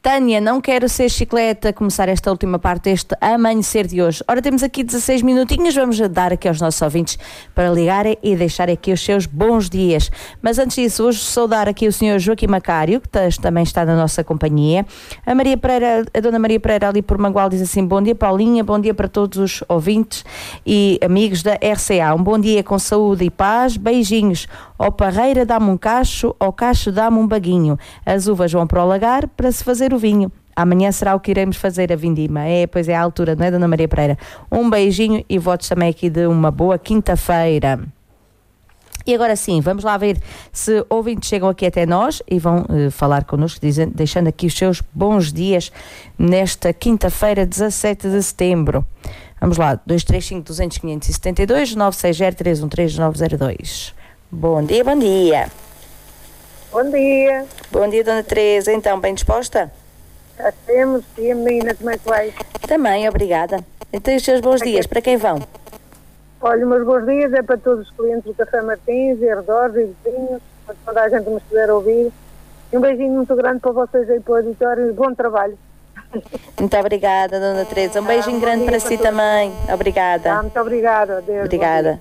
Tânia, não quero ser chiclete a começar esta última parte deste amanhecer de hoje. Ora, temos aqui 16 minutinhos, vamos dar aqui aos nossos ouvintes para ligarem e deixar aqui os seus bons dias. Mas antes disso, hoje saudar aqui o senhor Joaquim Macário, que também está na nossa companhia. A dona Maria Pereira ali por Mangual diz assim: bom dia Paulinha, bom dia para todos os ouvintes e amigos da RCA. Um bom dia com saúde e paz, beijinhos. Ao Parreira dá-me um cacho, ao cacho dá-me um baguinho. As uvas vão para o lagar para se fazer o vinho. Amanhã será o que iremos fazer a vindima. Pois é a altura, não é, dona Maria Pereira? Um beijinho e votos também aqui de uma boa quinta-feira. E agora sim, vamos lá ver se ouvintes chegam aqui até nós e vão falar connosco, deixando aqui os seus bons dias nesta quinta-feira, 17 de setembro. Vamos lá, 235-200-572, 960-313-902. Bom dia, bom dia. Bom dia. Bom dia, dona Teresa. Então, bem disposta? Já temos, e a menina, como é que vai? Também, obrigada. Então, os seus bons dias, para quem vão? Olha, meus bons dias é para todos os clientes do Café Martins, e arredores e vizinhos, para toda a gente que nos puder ouvir. E um beijinho muito grande para vocês aí para o auditório e bom trabalho. Muito obrigada, dona Teresa. Um beijinho grande para si também. Obrigada. Muito obrigada. Adeus. Obrigada.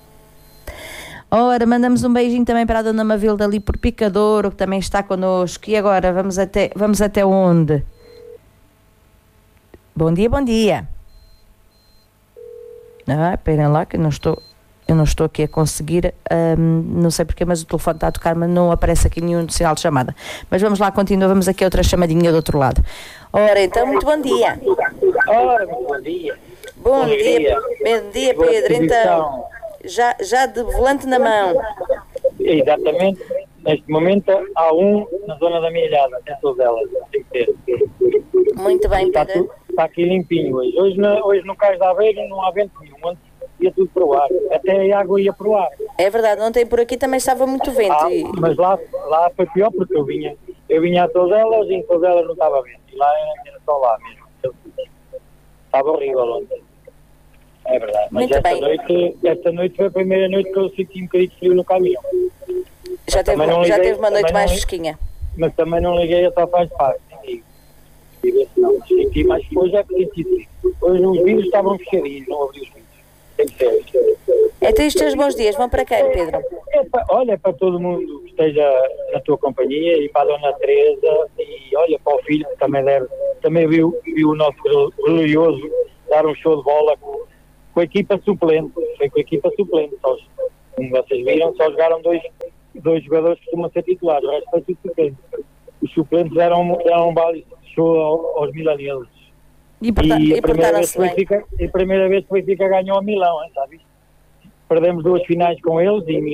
Ora, mandamos um beijinho também para a dona Mavilda ali por Picadouro, que também está connosco. E agora, vamos até onde? Bom dia, bom dia. Esperem lá que eu não estou aqui a conseguir, não sei porquê, mas o telefone está a tocar, mas não aparece aqui nenhum sinal de chamada. Mas vamos lá, continuamos aqui outra chamadinha do outro lado. Ora, então, muito bom dia. Ora, muito bom dia. Bom dia, Pedro. Então, já de volante na mão. Exatamente. Neste momento há um na zona da minha ilhada, dentro dela. Tem que ter. Muito bem, Pedro. Está aqui limpinho hoje. Hoje no Cais da Aveiro não há vento nenhum. Antes ia tudo para o ar. Até a água ia para o ar. É verdade, ontem por aqui também estava muito vento. Mas lá foi pior porque eu vinha a Todelas e em Todelas não estava vento. E lá era só lá mesmo. Estava horrível ontem. É verdade, mas esta noite foi a primeira noite que eu senti um bocadinho de frio no caminhão. Já teve uma noite mais fresquinha. Mas também não liguei a só faz parte. Não, senti mais que hoje é que senti frio. Hoje os vidros estavam fechadinhos, não abri os vidros. Tem que ser. Então os teus bons dias vão para quem, Pedro? Olha, para todo mundo que esteja na tua companhia e para a dona Teresa e olha para o filho que também viu o nosso glorioso dar um show de bola com a equipa suplente. Foi com a equipa suplente. Como vocês viram, só jogaram dois jogadores que costumam ser titulares. O resto foi tudo suplente. Os suplentes deram um baile show aos milaneses. E a primeira vez que o Benfica ganhou a Milão, sabes? Perdemos 2 finais com eles, em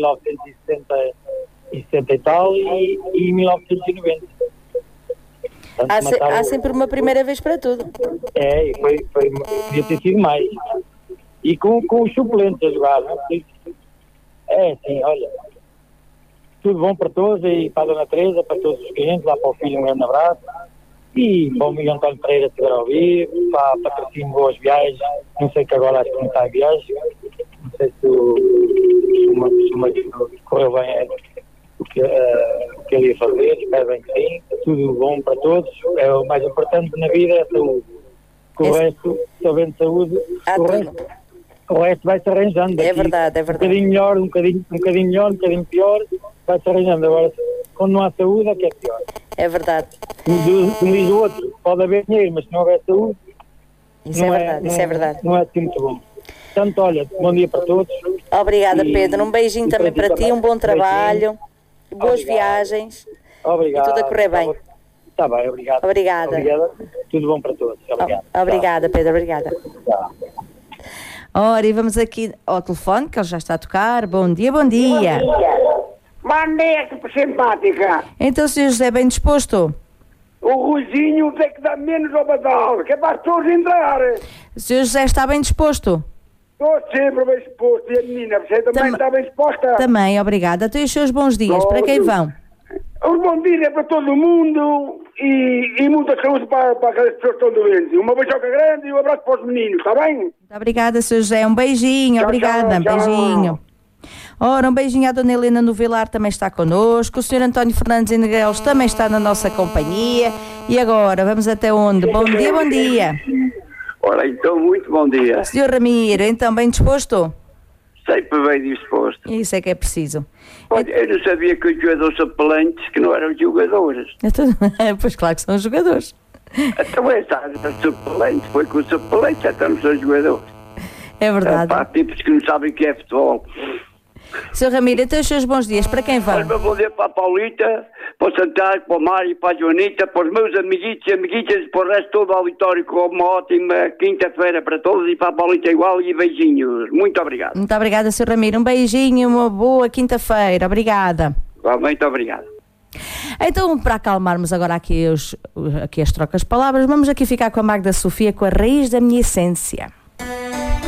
1960 e tal, e em 1990. Portanto, há sempre uma primeira vez para tudo. Podia ter sido mais. E com os suplentes a jogar, não é? Assim, olha, tudo bom para todos e para a dona Teresa, para todos os clientes, lá para o filho um grande abraço. E para o Miguel António Pereira estiver a ouvir, para Cristina, boas viagens. Não sei que agora acho que não está em viagem. Não sei se o marido correu bem o que ele ia fazer. Espero bem que sim. Tudo bom para todos. É o mais importante na vida, é a saúde. O resto, se havendo saúde, o resto vai-se arranjando. É verdade. Um bocadinho melhor, um bocadinho pior, vai-se arranjando. Agora, quando não há saúde, é que é pior. É verdade. Como diz o outro, pode haver dinheiro, mas se não houver saúde, isso é verdade. Não é assim muito bom. Portanto, olha, bom dia para todos. Obrigada, Pedro. Um beijinho também para ti, um bom trabalho, boas viagens. Obrigado. E tudo a correr bem. Está bem, obrigado. Obrigada. Tudo bom para todos. Obrigado. Obrigada, Pedro, obrigada. Ora, e vamos aqui ao telefone, que ele já está a tocar. Bom dia, bom dia. Bom dia, que simpática. Então, Sr. José, bem disposto? O Ruizinho tem que dar menos ao badal, que é para as pessoas entrar. O Sr. José está bem disposto? Estou sempre bem disposto. E a menina, você também está bem disposta? Também, obrigada. Então, os seus bons dias, para quem vão? Os bons dias é para todo mundo e muita saúde para aquelas pessoas que estão doentes. Uma beijoca grande e um abraço para os meninos, está bem? Muito obrigada, Sr. José. Um beijinho, obrigada. Tchau. Beijinho. Ora, um beijinho à Dona Helena no Vilar, também está connosco. O Sr. António Fernandes em Negreiros também está na nossa companhia. E agora, vamos até onde? Bom dia, bom dia. Ora, então, muito bom dia. Sr. Ramiro, então, bem disposto? Sempre bem disposto. Isso é que é preciso. Olha, eu não sabia que os jogadores suplentes que não eram jogadores. Pois claro que são os jogadores. Então é, sabe, suplente, foi com o suplente, até não são jogadores. É verdade. Há tipos que não sabem o que é futebol. Sr. Ramiro, então os seus bons dias, para quem vão? Olha, bom dia para a Paulita, para o Santiago, para o Mário, para a Joanita, para os meus amiguitos e amiguitas, para o resto todo do auditório, com uma ótima quinta-feira para todos, e para a Paulita igual, e beijinhos. Muito obrigado. Muito obrigada, Sr. Ramiro. Um beijinho, uma boa quinta-feira. Obrigada. Muito obrigado. Então, para acalmarmos agora aqui as trocas de palavras, vamos aqui ficar com a Magda Sofia, com a raiz da minha essência.